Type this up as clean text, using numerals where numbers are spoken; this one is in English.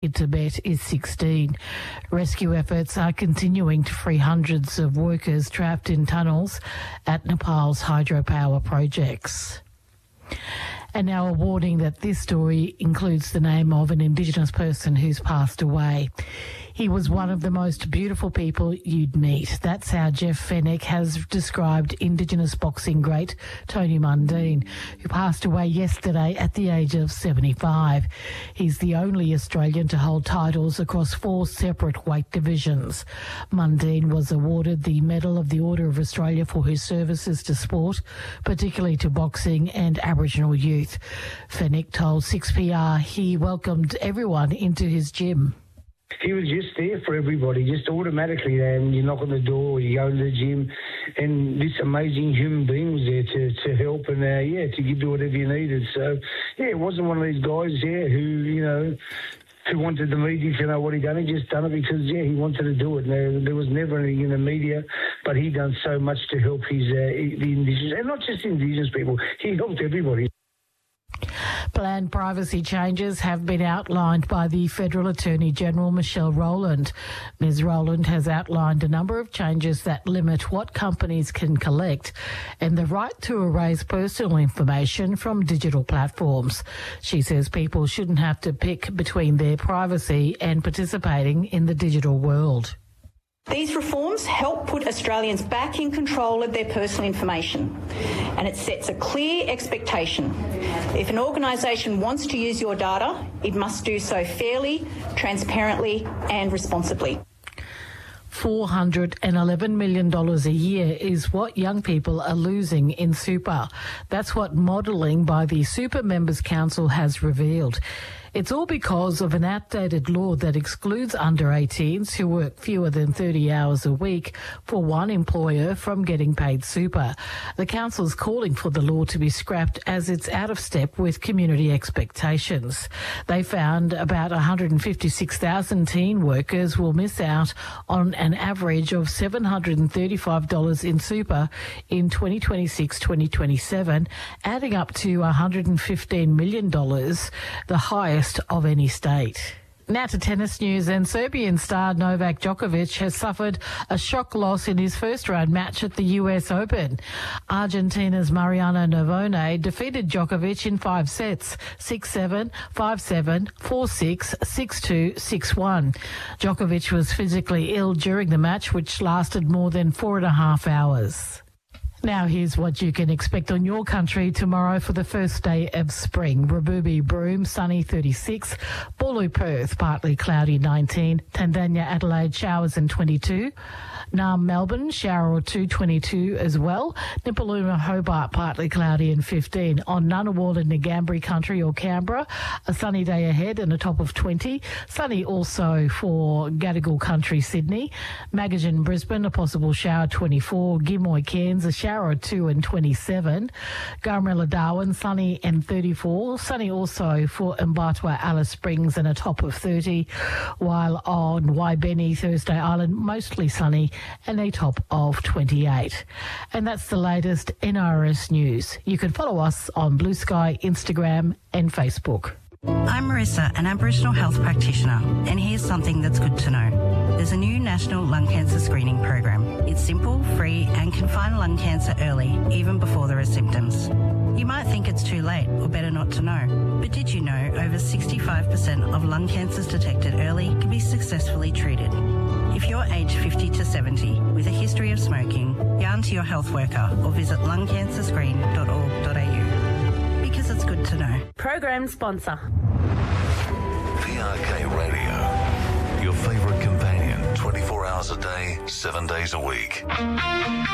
in Tibet is 16. Rescue efforts are continuing to free hundreds of workers trapped in tunnels at Nepal's hydropower projects. And now a warning that this story includes the name of an Indigenous person who's passed away. He was one of the most beautiful people you'd meet. That's how Jeff Fenech has described Indigenous boxing great Tony Mundine, who passed away yesterday at the age of 75. He's the only Australian to hold titles across 4 separate weight divisions. Mundine was awarded the Medal of the Order of Australia for his services to sport, particularly to boxing and Aboriginal youth. Fenech told 6PR he welcomed everyone into his gym. He was just there for everybody, just automatically. And you knock on the door, you go to the gym, and this amazing human being was there to help and, to give you whatever you needed. So, it wasn't one of these guys, who wanted the media to know what he'd done. He just done it because, he wanted to do it. There was never any in the media, but he done so much to help the Indigenous, and not just Indigenous people. He helped everybody. Planned privacy changes have been outlined by the Federal Attorney General, Michelle Rowland. Ms Rowland has outlined a number of changes that limit what companies can collect and the right to erase personal information from digital platforms. She says people shouldn't have to pick between their privacy and participating in the digital world. These reforms help put Australians back in control of their personal information, and it sets a clear expectation. If an organisation wants to use your data, it must do so fairly, transparently and responsibly. $411 million a year is what young people are losing in super. That's what modelling by the Super Members Council has revealed. It's all because of an outdated law that excludes under 18s who work fewer than 30 hours a week for one employer from getting paid super. The council's calling for the law to be scrapped as it's out of step with community expectations. They found about 156,000 teen workers will miss out on an average of $735 in super in 2026-2027, adding up to $115 million, the highest of any state. Now to tennis news, and Serbian star Novak Djokovic has suffered a shock loss in his first-round match at the US Open. Argentina's Mariana Navone defeated Djokovic in 5 sets, 6-7, 5-7, 4-6, 6-2, 6-1. Djokovic was physically ill during the match, which lasted more than 4.5 hours. Now here's what you can expect on your country tomorrow for the first day of spring. Rabubi Broome, sunny 36. Bulu Perth, partly cloudy 19. Tandanya Adelaide, showers and 22. Naarm Melbourne, shower or 2, 22 as well. Nipaluna Hobart, partly cloudy and 15. On Ngunnawal and Ngambri country or Canberra, a sunny day ahead and a top of 20. Sunny also for Gadigal country Sydney. Magajan Brisbane, a possible shower 24. Gimoy Cairns, a shower or 2 and 27. Garmilla Darwin, sunny and 34. Sunny also for Mbatwa Alice Springs and a top of 30. While on Waibeni, Thursday Island, mostly sunny and a top of 28. And that's the latest NRS news. You can follow us on Blue Sky, Instagram and Facebook. I'm Marissa, an Aboriginal health practitioner, and here's something that's good to know. There's a new national lung cancer screening program. It's simple, free, and can find lung cancer early, even before there are symptoms. You might think it's too late or better not to know, but did you know over 65% of lung cancers detected early can be successfully treated? If you're aged 50 to 70 with a history of smoking, yarn to your health worker or visit lungcancerscreen.org.au. Because it's good to know. Program sponsor. PRK Radio, your favourite companion 24 hours a day, 7 days a week.